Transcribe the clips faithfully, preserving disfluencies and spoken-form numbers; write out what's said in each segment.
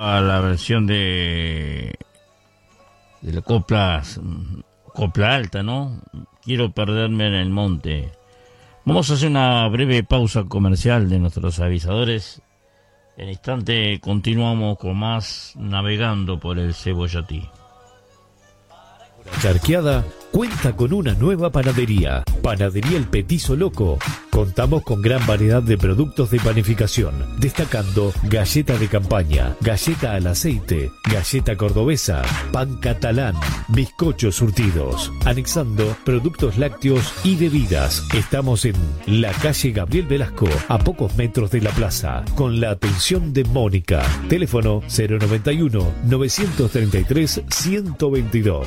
A la versión de de la copla, copla alta, ¿no? Quiero perderme en el monte. Vamos a hacer una breve pausa comercial de nuestros avisadores. En instante continuamos con más navegando por el Cebollatí. Charqueada cuenta con una nueva panadería, Panadería El Petizo Loco. Contamos con gran variedad de productos de panificación, destacando galleta de campaña, galleta al aceite, galleta cordobesa, pan catalán, bizcochos surtidos, anexando productos lácteos y bebidas. Estamos en la calle Gabriel Velasco, a pocos metros de la plaza, con la atención de Mónica. Teléfono cero noventa y uno, novecientos treinta y tres, ciento veintidós.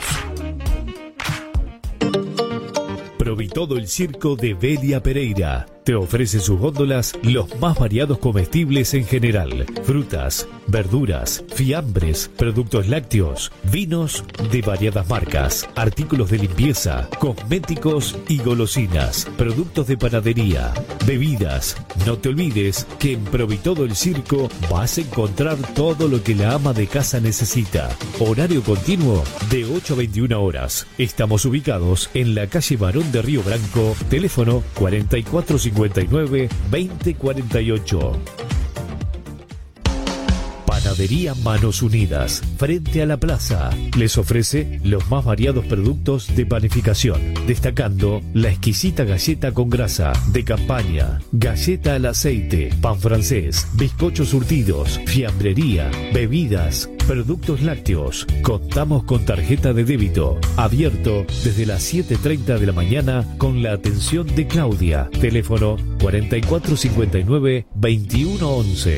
Provitodo el Circo de Belia Pereira te ofrece sus góndolas los más variados comestibles en general, frutas, verduras, fiambres, productos lácteos, vinos de variadas marcas, artículos de limpieza, cosméticos y golosinas, productos de panadería, bebidas. No te olvides que en Provitodo el Circo vas a encontrar todo lo que la ama de casa necesita. Horario continuo de ocho a veintiuna horas. Estamos ubicados en la calle Barón de Río Branco, teléfono cuarenta y cuatro cincuenta y nueve, veinte cuarenta y ocho. Panadería Manos Unidas, frente a la plaza, les ofrece los más variados productos de panificación, destacando la exquisita galleta con grasa, de campaña, galleta al aceite, pan francés, bizcochos surtidos, fiambrería, bebidas, productos lácteos. Contamos con tarjeta de débito, abierto desde las siete y treinta de la mañana con la atención de Claudia. Teléfono cuarenta y cuatro cincuenta y nueve, veintiuno once.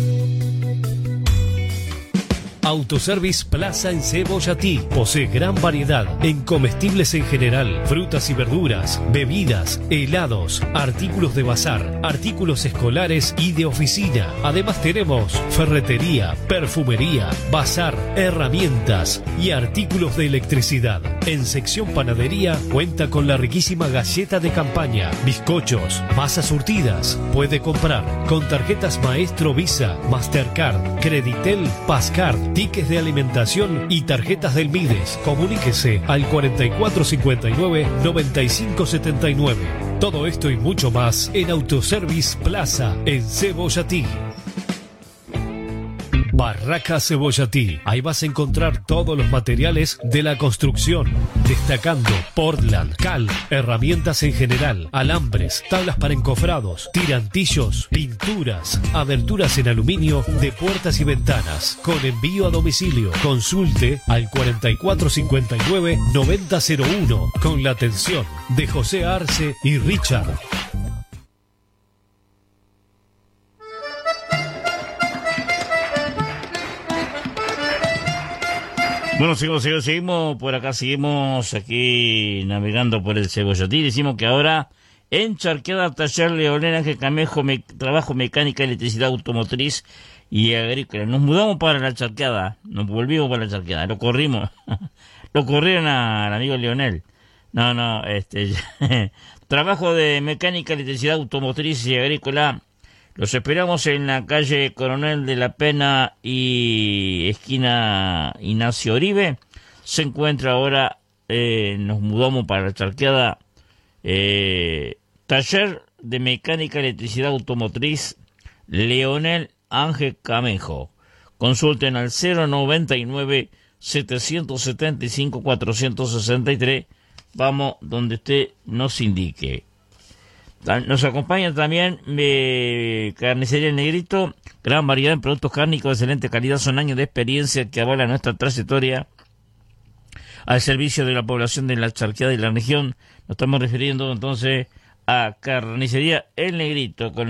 Autoservice Plaza en Cebollatí posee gran variedad en comestibles en general, frutas y verduras, bebidas, helados, artículos de bazar, artículos escolares y de oficina. Además tenemos ferretería, perfumería, bazar, herramientas y artículos de electricidad. En sección panadería cuenta con la riquísima galleta de campaña, bizcochos, masas surtidas. Puede comprar con tarjetas Maestro Visa, Mastercard, Creditel, Pascard, tickets de alimentación y tarjetas del Mides. Comuníquese al cuarenta y cuatro cincuenta y nueve, noventa y cinco setenta y nueve. Todo esto y mucho más en Autoservice Plaza en Cebollatí. Barraca Cebollatí. Ahí vas a encontrar todos los materiales de la construcción, destacando Portland, cal, herramientas en general, alambres, tablas para encofrados, tirantillos, pinturas, aberturas en aluminio de puertas y ventanas, con envío a domicilio. Consulte al cuarenta y cuatro cincuenta y nueve, noventa cero uno con la atención de José Arce y Richard. Bueno, seguimos, seguimos, seguimos, por acá seguimos aquí navegando por el Cebollatí. Decimos que ahora en Charqueada, Taller Leonel Ángel Camejo, me, trabajo mecánica, electricidad automotriz y agrícola. Nos mudamos para la Charqueada, nos volvimos para la Charqueada, lo corrimos, lo corrieron al amigo Leonel. No, no, este, trabajo de mecánica, electricidad automotriz y agrícola. Los esperamos en la calle Coronel de la Pena y esquina Ignacio Oribe. Se encuentra ahora, eh, nos mudamos para la Charqueada, eh, Taller de Mecánica, Electricidad Automotriz, Leonel Ángel Camejo. Consulten al cero noventa y nueve, setecientos setenta y cinco, cuatrocientos sesenta y tres. Vamos donde usted nos indique. Nos acompaña también eh, Carnicería El Negrito, gran variedad en productos cárnicos de excelente calidad, son años de experiencia que avalan nuestra trayectoria al servicio de la población de la Charqueada y la región. Nos estamos refiriendo entonces a Carnicería El Negrito, con